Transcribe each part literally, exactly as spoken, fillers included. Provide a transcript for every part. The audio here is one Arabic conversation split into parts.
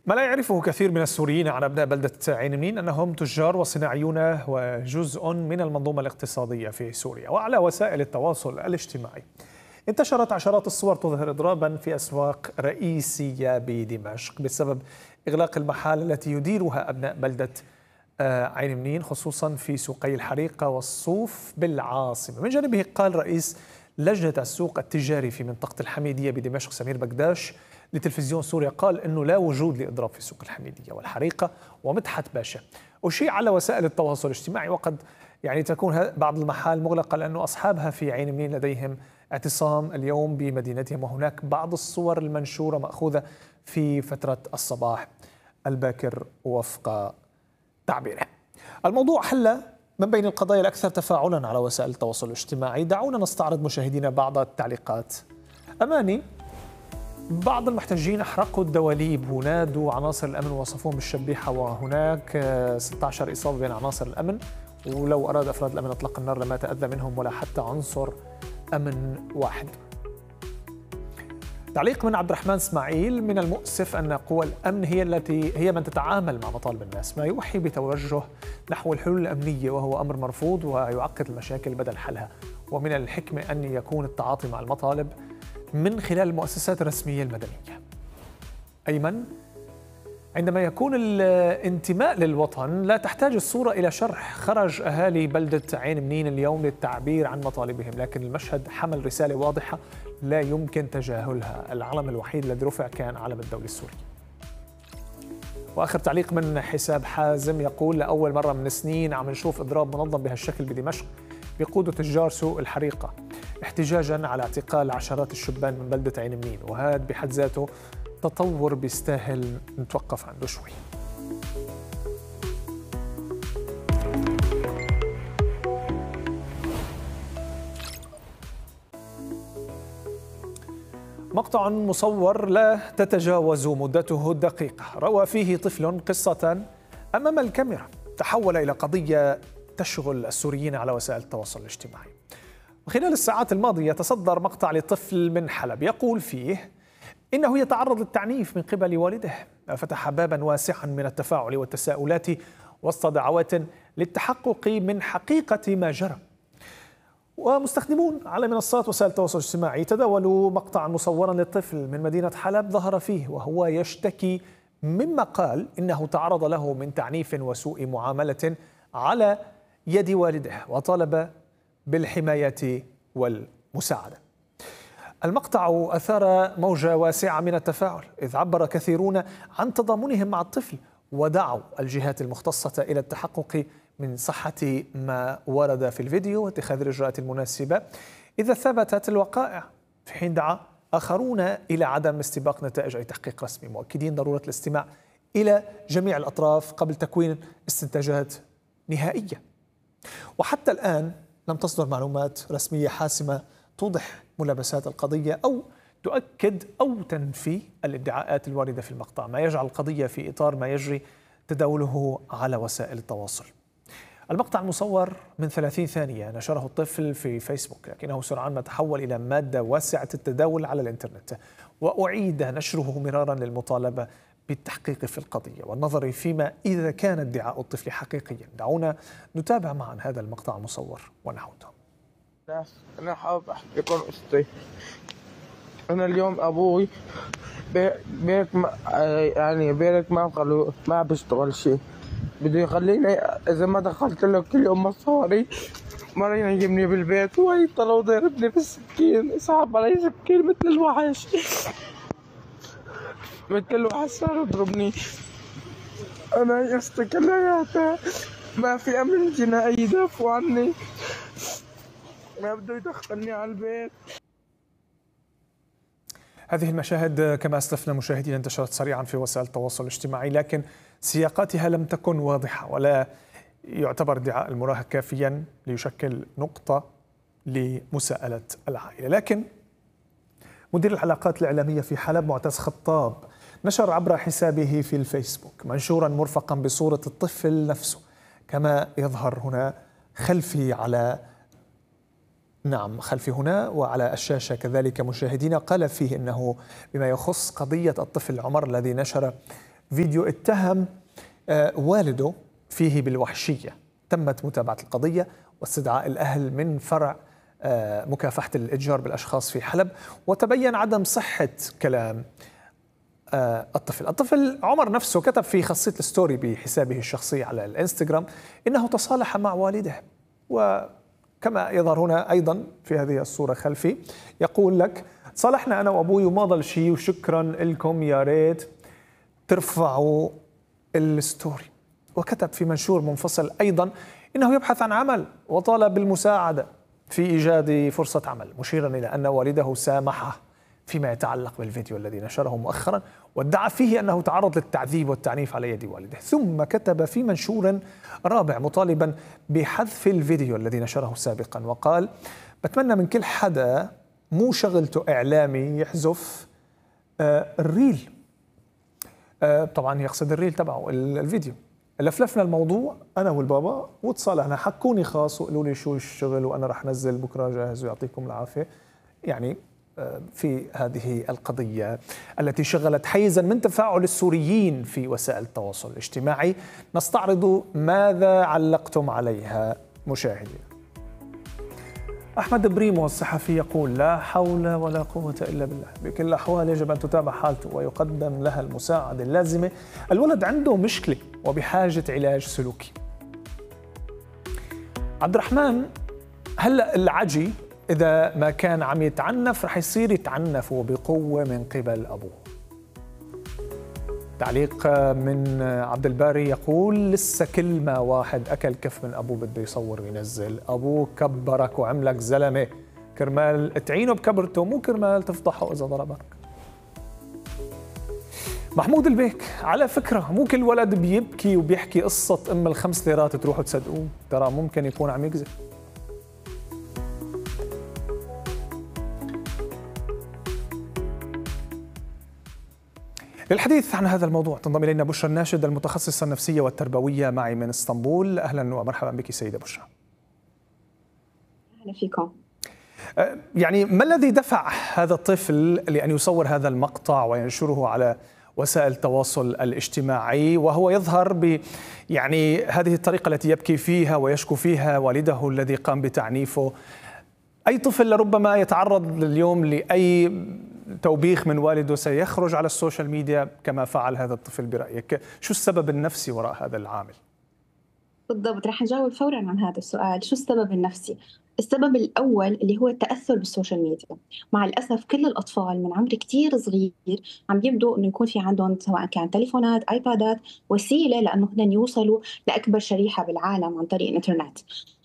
ما لا يعرفه كثير من السوريين عن أبناء بلدة عين منين أنهم تجار وصناعيون وجزء من المنظومة الاقتصادية في سوريا. وعلى وسائل التواصل الاجتماعي انتشرت عشرات الصور تظهر إضرابا في أسواق رئيسية بدمشق بسبب إغلاق المحال التي يديرها أبناء بلدة عين منين، خصوصا في سوقي الحريقة والصوف بالعاصمة. من جانبه قال رئيس لجنة السوق التجاري في منطقة الحميدية بدمشق سمير بقداش لتلفزيون سوريا، قال أنه لا وجود لإضراب في سوق الحميدية والحريقة ومدحت باشا. أشيع على وسائل التواصل الاجتماعي وقد يعني تكون بعض المحال مغلقة لأنه أصحابها في عين منين لديهم اعتصام اليوم بمدينتهم، وهناك بعض الصور المنشورة مأخوذة في فترة الصباح الباكر وفق تعبيره. الموضوع حل من بين القضايا الأكثر تفاعلا على وسائل التواصل الاجتماعي. دعونا نستعرض مشاهدينا بعض التعليقات. أماني: بعض المحتجين أحرقوا الدواليب ونادوا عناصر الأمن ووصفوهم بالشبيحة، وهناك ستة عشر إصابة بين عناصر الأمن، ولو أراد أفراد الأمن إطلاق النار لما تأذى منهم ولا حتى عنصر أمن واحد. تعليق من عبد الرحمن اسماعيل: من المؤسف أن قوى الأمن هي التي هي من تتعامل مع مطالب الناس، ما يوحي بتوجه نحو الحلول الأمنية وهو أمر مرفوض ويعقد المشاكل بدل حلها، ومن الحكمة أن يكون التعاطي مع المطالب من خلال المؤسسات الرسمية المدنية. أيمن: عندما يكون الانتماء للوطن لا تحتاج الصورة إلى شرح. خرج أهالي بلدة عين منين اليوم للتعبير عن مطالبهم، لكن المشهد حمل رسالة واضحة لا يمكن تجاهلها. العلم الوحيد الذي رفع كان علم الدولة السوري. وآخر تعليق من حساب حازم يقول: لأول مرة من سنين عم نشوف إضراب منظم بهالشكل بدمشق بقودة تجار سوق الحريقة احتجاجا على اعتقال عشرات الشبان من بلدة عين منين، وهذا بحد ذاته تطور بيستاهل نتوقف عنده شوي. مقطع مصور لا تتجاوز مدته دقيقة روى فيه طفل قصة أمام الكاميرا تحول إلى قضية تشغل السوريين على وسائل التواصل الاجتماعي. وخلال الساعات الماضية تصدر مقطع لطفل من حلب يقول فيه إنه يتعرض للتعنيف من قبل والده، فتح بابا واسعا من التفاعل والتساؤلات وسط دعوات للتحقق من حقيقة ما جرى. ومستخدمون على منصات وسائل التواصل الاجتماعي تداولوا مقطعا مصورا للطفل من مدينة حلب ظهر فيه وهو يشتكي مما قال إنه تعرض له من تعنيف وسوء معاملة على يد والده، وطالب بالحماية والمساعدة. المقطع أثار موجة واسعة من التفاعل، إذ عبر كثيرون عن تضامنهم مع الطفل ودعوا الجهات المختصة إلى التحقق من صحة ما ورد في الفيديو واتخاذ الإجراءات المناسبة إذا ثبتت الوقائع، في حين دعا آخرون إلى عدم استباق نتائج أي تحقيق رسمي، مؤكدين ضرورة الاستماع إلى جميع الأطراف قبل تكوين استنتاجات نهائية. وحتى الآن لم تصدر معلومات رسمية حاسمة توضح ملابسات القضية أو تؤكد أو تنفي الادعاءات الواردة في المقطع، ما يجعل القضية في إطار ما يجري تداوله على وسائل التواصل. المقطع المصور من ثلاثين ثانية نشره الطفل في فيسبوك، لكنه سرعان ما تحول إلى مادة واسعة التداول على الإنترنت، وأعيد نشره مرارا للمطالبة بالتحقيق في القضية والنظر فيما إذا كان ادعاء الطفل حقيقيا. دعونا نتابع معا هذا المقطع المصور ونعود. أنا حابب أحكي لكم قصتي. أنا اليوم أبوي بيرك ما يعني بيرك ما قالوا ما بيشتغل شيء، بده يخليني إذا ما دخلت له كل يوم مصاري مرة ينيمني بالبيت ويطلع وضربني بالسكين، يسحب علي سكين مثل الوحش مثل الوحش صار يضربني. أنا قصتي كلياتها ما في أمن جنائي يدافعوا عني، ما بده يدخلني على البيت. هذه المشاهد كما أسلفنا مشاهدينا انتشرت سريعا في وسائل التواصل الاجتماعي، لكن سياقاتها لم تكن واضحة ولا يعتبر ادعاء المراهق كافيا ليشكل نقطة لمساءلة العائلة. لكن مدير العلاقات الإعلامية في حلب معتز خطاب نشر عبر حسابه في الفيسبوك منشورا مرفقا بصورة الطفل نفسه، كما يظهر هنا خلفي على نعم خلفي هنا وعلى الشاشة كذلك مشاهدينا. قال فيه أنه بما يخص قضية الطفل عمر الذي نشر فيديو اتهم والده فيه بالوحشية. تمت متابعة القضية واستدعاء الأهل من فرع مكافحة الإتجار بالأشخاص في حلب، وتبين عدم صحة كلام الطفل. الطفل عمر نفسه كتب في خاصية الستوري بحسابه الشخصي على الانستغرام إنه تصالح مع والده، وكما يظهر هنا أيضا في هذه الصورة خلفي يقول لك: صالحنا أنا وأبوي وما ضل شيء وشكرا لكم، يا ريت ترفعوا الستوري. وكتب في منشور منفصل أيضا إنه يبحث عن عمل وطالب بالمساعدة في إيجاد فرصة عمل، مشيرا إلى أن والده سامحه فيما يتعلق بالفيديو الذي نشره مؤخرا، وادعى فيه أنه تعرض للتعذيب والتعنيف على يد والده. ثم كتب في منشور رابع مطالبا بحذف الفيديو الذي نشره سابقا، وقال: بتمنى من كل حدا مو شغلته إعلامي يحذف آه الريل. آه طبعا يقصد الريل تبعه الفيديو. لفلفنا الموضوع أنا والبابا وتصالحنا، حكوني خاص وقالوا لي شو الشغل وأنا رح نزل بكرة جاهز ويعطيكم العافية. يعني في هذه القضية التي شغلت حيزا من تفاعل السوريين في وسائل التواصل الاجتماعي، نستعرض ماذا علقتم عليها مشاهدينا. أحمد بريمو الصحفي يقول: لا حول ولا قوة إلا بالله، بكل الأحوال يجب أن تتابع حالته ويقدم لها المساعدة اللازمة، الولد عنده مشكلة وبحاجة علاج سلوكي. عبد الرحمن: هلأ العجي إذا ما كان عم يتعنف رح يصير يتعنف بقوة من قبل أبوه. تعليق من عبد الباري يقول: لسه كل ما واحد أكل كف من أبوه بده يصور وينزل، أبوه كبرك وعملك زلمة كرمال تعينه بكبرته، مو كرمال تفضحه إذا ضربك. محمود البيك: على فكرة مو كل ولد بيبكي وبيحكي قصة أم الخمس ليرات تروحوا تصدقوه، ترى ممكن يكون عم يكذب. للحديث عن هذا الموضوع تنضم إلينا بشرى الناشد المتخصصة النفسية والتربوية معي من اسطنبول. أهلا ومرحبا بك سيدة بشرى. أهلا فيكم. يعني ما الذي دفع هذا الطفل لأن يصور هذا المقطع وينشره على وسائل التواصل الاجتماعي وهو يظهر ب يعني هذه الطريقة التي يبكي فيها ويشكو فيها والده الذي قام بتعنيفه؟ أي طفل لربما يتعرض اليوم لأي توبيخ من والده سيخرج على السوشيال ميديا كما فعل هذا الطفل برأيك. شو السبب النفسي وراء هذا العامل؟ بالضبط، رح نجاوب فورا عن هذا السؤال. شو السبب النفسي؟ السبب الأول اللي هو التأثر بالسوشيال ميديا. مع الأسف كل الأطفال من عمر كتير صغير عم يبدو أنه يكون في عندهم سواء كان تليفونات، آيبادات، وسيلة لأنه هن يوصلوا لأكبر شريحة بالعالم عن طريق الإنترنت.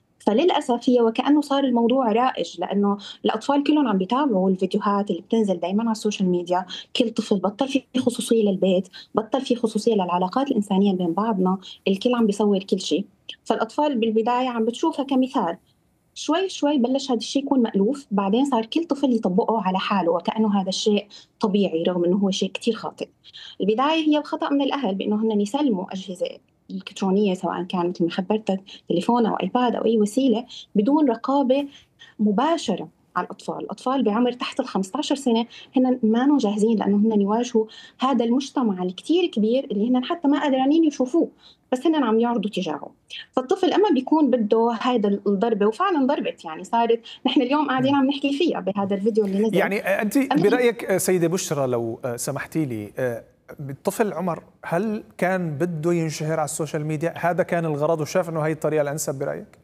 فللأسف هي وكأنه صار الموضوع رائج، لأنه الأطفال كلهم عم بيتابعوا الفيديوهات اللي بتنزل دايما على السوشيال ميديا. كل طفل بطل في خصوصية للبيت، بطل في خصوصية للعلاقات الإنسانية بين بعضنا، الكل عم بيصور كل شيء. فالأطفال بالبداية عم بتشوفها كمثال، شوي شوي بلش هذا الشيء يكون مألوف، بعدين صار كل طفل يطبقه على حاله وكأنه هذا الشيء طبيعي رغم أنه هو شيء كتير خاطئ. البداية هي الخطأ من الأهل بأنه هن يسلموا أجهزة الإلكترونية سواء كان مثل ما خبرتك تليفون أو آيباد أو أي وسيلة بدون رقابة مباشرة على الأطفال. الأطفال بعمر تحت ال خمسة عشر سنة هن ما جاهزين لأنه هن يواجهوا هذا المجتمع الكتير كبير اللي هن حتى ما قادرين يشوفوه، بس هن عم يعرضوا تجاهه. فالطفل أما بيكون بده هذا الضربة، وفعلا ضربت، يعني صارت نحن اليوم قاعدين عم نحكي فيها بهذا الفيديو اللي نزل. يعني أنت برأيك سيدة بشرى لو سمحتي لي، بالطفل عمر هل كان بده ينشهر على السوشيال ميديا؟ هذا كان الغرض وشاف انه هي الطريقه الانسب برايك؟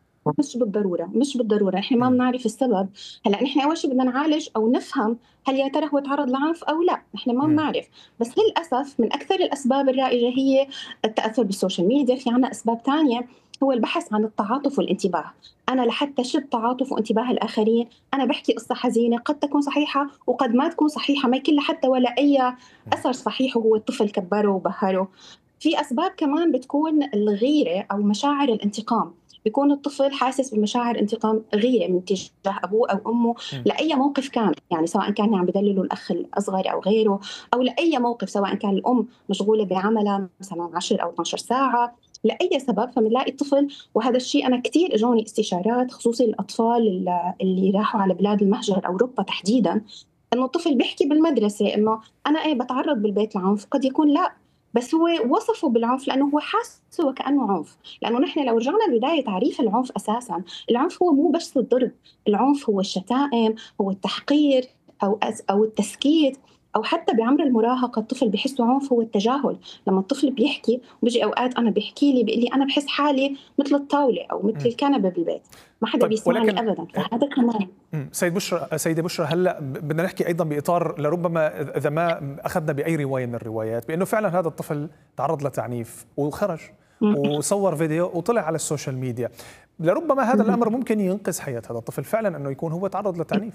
مش بالضروره، مش بالضروره، نحن ما بنعرف السبب. هلا نحن اول شيء بدنا نعالج او نفهم هل يا ترى هو تعرض لعنف او لا، نحن ما بنعرف. بس للاسف من اكثر الاسباب الرائجه هي التاثر بالسوشيال ميديا. في عنا اسباب ثانيه هو البحث عن التعاطف والانتباه. أنا لحتى شد تعاطف وانتباه الآخرين أنا بحكي قصة حزينة قد تكون صحيحة وقد ما تكون صحيحة، ما يكون حتى ولا أي أثر صحيح وهو الطفل كبره وبهره. في أسباب كمان بتكون الغيرة أو مشاعر الانتقام. بيكون الطفل حاسس بمشاعر انتقام، غيرة من تجاه أبوه أو أمه لأي موقف كان، يعني سواء كان عم بدللوا الأخ الأصغر أو غيره، أو لأي موقف سواء كان الأم مشغولة بعملها مثلا عشر أو اثنعش ساعة لأي سبب. فمنلاقي الطفل، وهذا الشيء أنا كتير إجوني استشارات خصوصي الأطفال اللي راحوا على بلاد المهجر أوروبا تحديداً، إنه الطفل بيحكي بالمدرسة إنه أنا إيه بتعرض بالبيت لعنف، قد يكون لا، بس هو وصفه بالعنف لأنه هو حاسه وكأنه عنف. لأنه نحن لو رجعنا لبداية تعريف العنف أساسا، العنف هو مو بس الضرب، العنف هو الشتائم، هو التحقير أو أو التسكيت، أو حتى بعمر المراهقة الطفل بحسه عنف هو التجاهل. لما الطفل بيحكي وبيجي أوقات أنا بيحكي لي بيقول لي أنا بحس حالي مثل الطاولة أو مثل الكنبة بالبيت، ما حدا طيب بيسمعني ولكن أبدا. فهذا كمان سيد بشرى سيدة بشرى هلا بدنا نحكي ايضا باطار لربما اذا ما اخذنا باي روايه من الروايات بانه فعلا هذا الطفل تعرض لتعنيف وخرج وصور فيديو وطلع على السوشيال ميديا، لربما هذا الامر ممكن ينقذ حياه هذا الطفل فعلا انه يكون هو تعرض لتعنيف.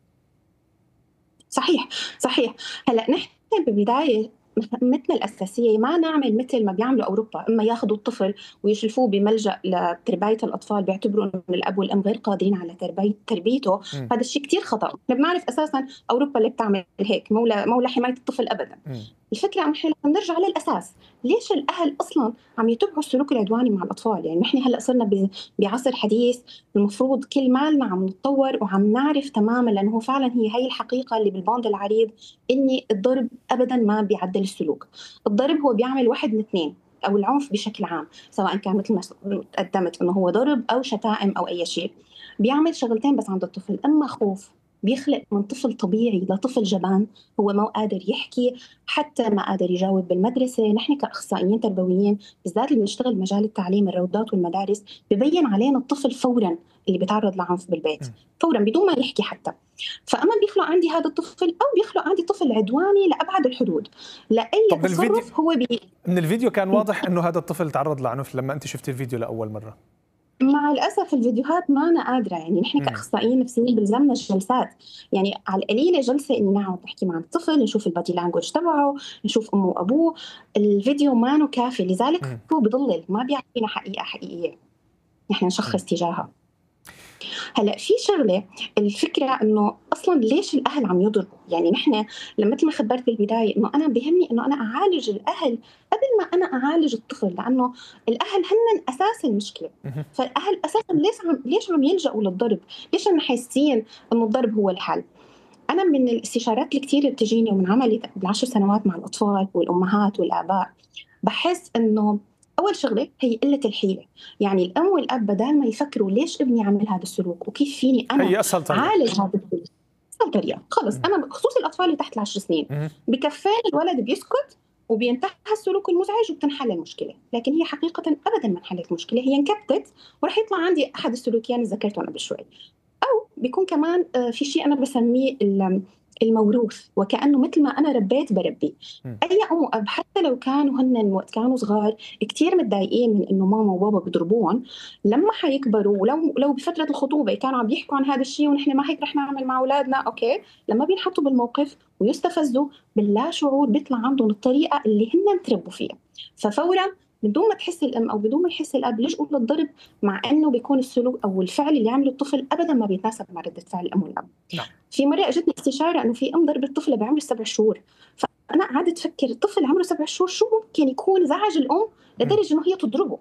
صحيح صحيح. هلا نحن ببداية مهمتنا الأساسية ما نعمل مثل ما بيعملوا أوروبا، إما ياخذوا الطفل ويشلفوه بملجأ لتربية الأطفال بيعتبروا إن الأب والأم غير قادرين على تربية تربيته. م. هذا الشيء كتير خطأ. نحن بنعرف أساساً أوروبا اللي بتعمل هيك مولى مولى حماية الطفل أبداً. م. الفكرة إنه نحن نرجع للأساس، ليش الأهل أصلاً عم يتبعوا السلوك العدواني مع الأطفال؟ يعني نحن هلأ صرنا بعصر حديث، المفروض كل مالنا عم نتطور وعم نعرف تماماً، لأنه فعلاً هي هي الحقيقة اللي بالباند العريض، إني الضرب أبداً ما بيعدل السلوك. الضرب هو بيعمل واحد من اثنين، أو العنف بشكل عام سواء كان مثل ما قدمت إنه هو ضرب أو شتائم أو أي شيء، بيعمل شغلتين بس عند الطفل، إما خوف بيخلق من طفل طبيعي لطفل جبان هو ما قادر يحكي، حتى ما قادر يجاوب بالمدرسة. نحن كأخصائيين تربويين بالذات اللي بنشتغل مجال التعليم الروضات والمدارس ببين علينا الطفل فورا اللي بيتعرض لعنف بالبيت فورا بدون ما يحكي حتى. فأما بيخلق عندي هذا الطفل أو بيخلق عندي طفل عدواني لأبعد الحدود لأي تصرف هو بي... من الفيديو كان واضح أنه هذا الطفل تعرض لعنف لما أنت شفتي الفيديو لأول مرة. مع الأسف الفيديوهات ما أنا قادرة، يعني نحن كأخصائيين نفسيين بلزمنا جلسات، يعني على القليلة جلسة إني نقعد نحكي مع الطفل، نشوف البادي لانجوج تبعه، نشوف أمه وأبوه. الفيديو ما نو كافي، لذلك م. هو بضلل ما بيعطينا حقيقة حقيقية نحن نشخص م. تجاهها. هلا في شغله، الفكره انه اصلا ليش الاهل عم يضربوا؟ يعني نحن لما مثل ما خبرت بالبدايه انه انا بهمني انه انا اعالج الاهل قبل ما انا اعالج الطفل، لانه الاهل هن اساس المشكله. فالاهل اساسا ليش عم ليش عم يلجأوا للضرب؟ ليش هم حاسين انه الضرب هو الحل؟ انا من الاستشارات الكثير اللي بتجيني ومن عملي بالعشر سنوات مع الاطفال والامهات والاباء، بحس انه أول شغلة هي قلة الحيلة. يعني الأم والأب بدال ما يفكروا ليش ابني عمل هذا السلوك وكيف فيني أنا عالج هذا السلوك، أسهل طريقة خلص. أنا خصوصي الأطفال اللي تحت العشر سنين بكفين الولد بيسكت وبينتهى السلوك المزعج وبتنحل المشكلة، لكن هي حقيقة أبدا ما انحلت المشكلة، هي انكبتت ورح يطلع عندي أحد السلوكيات اللي ذكرته أنا بشوي. أو بيكون كمان في شيء أنا بسميه الموروث، وكأنه مثل ما أنا ربيت بربي. أي أم وأب حتى لو كانوا هن وقت كانوا صغار كتير متضايقين من إنه ماما وبابا بيضربون، لما حيكبروا ولو لو بفترة الخطوبة كانوا عم يحكوا عن هذا الشيء ونحن ما هيك رح نعمل مع أولادنا، أوكي، لما بينحطوا بالموقف ويستفزوا باللا شعور بيطلع عندهم الطريقة اللي هن تربوا فيها، ففورا بدون ما تحس الام او بدون ما يحس الاب لجؤوا للضرب، مع انه بيكون السلوك او الفعل اللي يعمله الطفل ابدا ما بيتناسب مع رده فعل الام والاب. نعم. في مره اجتني استشاره انه في ام ضربت طفله بعمر سبع شهور، فانا قعدت افكر الطفل عمره سبع شهور شو ممكن يكون زعج الام لدرجه انه هي تضربه؟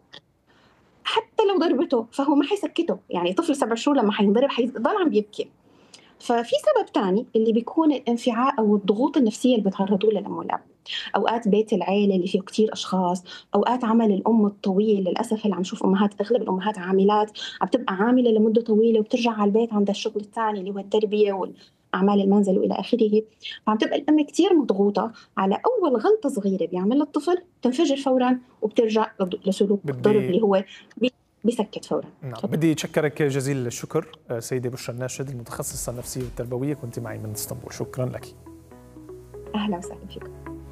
حتى لو ضربته فهو ما حيسكته، يعني طفل سبع شهور لما حينضرب حيضل عم بيبكي. ففي سبب تاني اللي بيكون الانفعال او الضغوط النفسيه اللي بيتعرضوا لها الام والاب. اوقات بيت العيله اللي فيه كتير اشخاص، اوقات عمل الام الطويل، للاسف اللي عم نشوف امهات اغلب الامهات عاملات عم تبقى عامله لمده طويله وبترجع على البيت عندها الشغل الثاني اللي هو التربيه والاعمال المنزل والى اخره، فعم تبقى الام كتير مضغوطه على اول غلطه صغيره بيعملها الطفل تنفجر فورا وبترجع لسلوك الضرب اللي هو بسكت فورا. نعم. بدي أشكرك جزيل الشكر سيدة بشرى الناشد المتخصصة النفسية والتربوية، كنت معي من اسطنبول، شكرا لك. أهلا وسهلا فيك.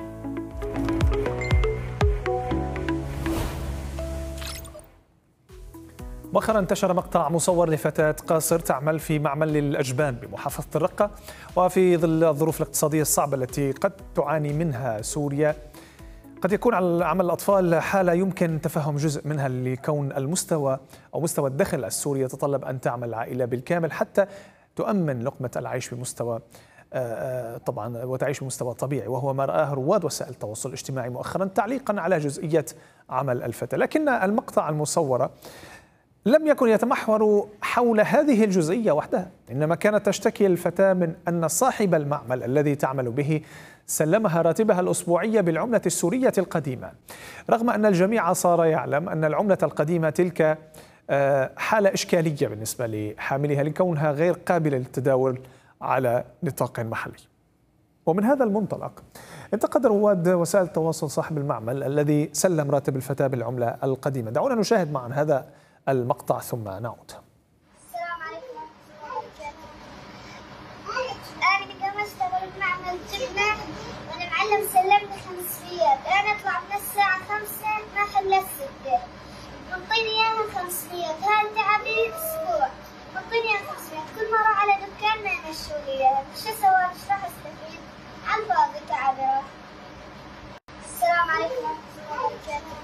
مؤخرا انتشر مقطع مصور لفتاة قاصر تعمل في معمل للأجبان بمحافظة الرقة، وفي ظل الظروف الاقتصادية الصعبة التي قد تعاني منها سوريا قد يكون على عمل الأطفال حالة يمكن تفهم جزء منها لكون المستوى أو مستوى الدخل السوري يتطلب أن تعمل العائلة بالكامل حتى تؤمن لقمة العيش بمستوى طبعا وتعيش بمستوى طبيعي، وهو ما رآه رواد وسائل التواصل الاجتماعي مؤخرا تعليقا على جزئية عمل الفتاة. لكن المقطع المصورة لم يكن يتمحور حول هذه الجزئية وحدها، إنما كانت تشتكي الفتاة من أن صاحب المعمل الذي تعمل به سلمها راتبها الأسبوعي بالعملة السورية القديمة، رغم أن الجميع صار يعلم أن العملة القديمة تلك حالة إشكالية بالنسبة لحاملها لكونها غير قابلة للتداول على نطاق محلي. ومن هذا المنطلق انتقد رواد وسائل التواصل صاحب المعمل الذي سلم راتب الفتاة بالعملة القديمة. دعونا نشاهد معا هذا المقطع ثم نعود. السلام عليكم ورحمة الله وبركاته. أنا قام أشتغل بمعمل جبنة وأنا معلم سلمني خمسمية، أنا أطلع من الساعة خمسة ما خلصت ستة، منطيني إياها خمسمية، هاي تعبي أسبوع، منطيني إياها خمسمية، كل ما أروح على دكان ما يمشوا لي إياها، شو أسوي؟ إيش راح أستفيد؟ على الفاضي تعبي. السلام عليكم ورحمة الله وبركاته.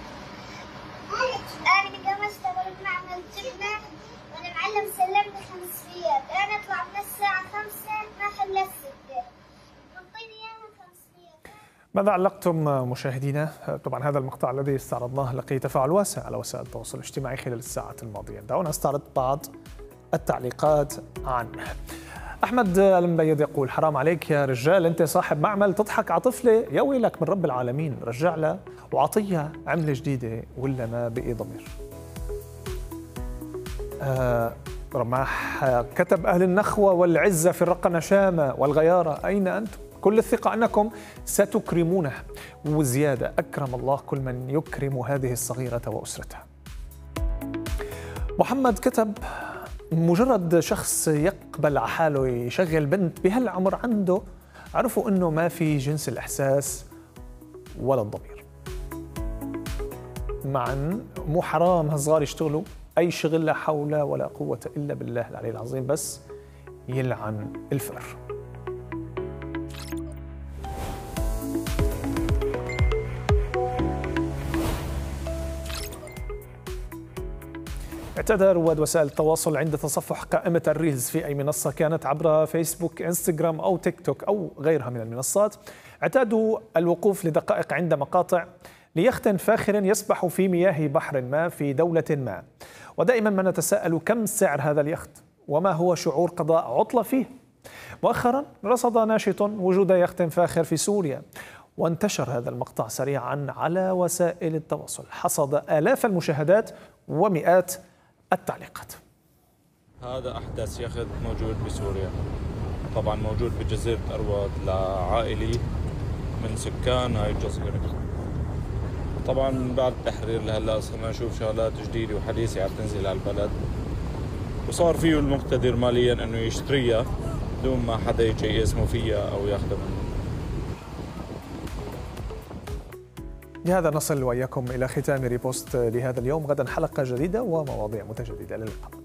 أنا قام أشتغل بمعمل جبنة وأنا معلم سلمني خمسمية، أنا أطلع من الساعة خمسة ما خلصت ستة، منطيني إياها خمسمية. ماذا علقتم مشاهدينا؟ طبعا هذا المقطع الذي استعرضناه لقي تفاعل واسع على وسائل التواصل الاجتماعي خلال الساعات الماضية. دعونا نستعرض بعض التعليقات عنه. أحمد المبيض يقول: حرام عليك يا رجال، أنت صاحب معمل تضحك على طفلة، يا ويلك من رب العالمين، رجع لها وعطيها عملة جديدة ولا ما بقي ضمير. آه رماح كتب: أهل النخوة والعزة في الرقة نشامة والغيارة، أين أنتم؟ كل الثقة أنكم ستكرمونه وزيادة، أكرم الله كل من يكرم هذه الصغيرة وأسرتها. محمد كتب: مجرد شخص يقبل على حاله يشغل بنت بهالعمر عنده، عرفوا انه ما في جنس الاحساس ولا الضمير. معا مو حرام هالصغار يشتغلوا اي شغل، لا حول ولا قوة الا بالله العلي العظيم، بس يلعن الفقر. اعتاد رواد وسائل التواصل عند تصفح قائمة الريلز في أي منصة كانت عبر فيسبوك، انستغرام أو تيك توك أو غيرها من المنصات، اعتادوا الوقوف لدقائق عند مقاطع ليخت فاخر يسبح في مياه بحر ما في دولة ما، ودائما ما نتساءل كم سعر هذا اليخت وما هو شعور قضاء عطلة فيه. مؤخرا رصد ناشط وجود يخت فاخر في سوريا، وانتشر هذا المقطع سريعا على وسائل التواصل، حصد آلاف المشاهدات ومئات التعليقات. هذا أحدث يخت موجود بسوريا، طبعا موجود بجزيرة أرواد لعائلي من سكان هاي الجزيرة. طبعا من بعد التحرير لهلا صرنا نشوف شغلات جديدة وحديثة عم تنزل على البلد، وصار فيه المقتدر ماليا انه يشتريها بدون ما حدا يجي يقسمه فيها او ياخذها منه. بهذا نصل وإياكم إلى ختام ريبوست لهذا اليوم، غدا حلقة جديدة ومواضيع متجددة. للقاء.